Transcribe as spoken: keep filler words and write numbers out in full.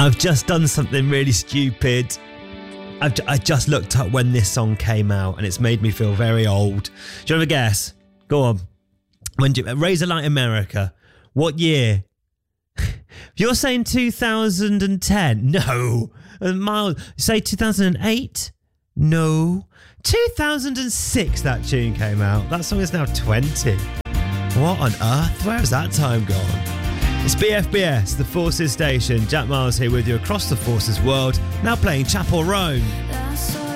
I've just done something really stupid. I've, I just looked up when this song came out and it's made me feel very old. Do you have a guess? Go on. When do you, Razor Light America. What year? You're saying two thousand ten? No. Miles, say two thousand eight? No. two thousand six that tune came out. That song is now twenty. What on earth? Where has that time gone? It's B F B S, the Forces Station. Jack Miles here with you across the Forces world, now playing Chapel Roan.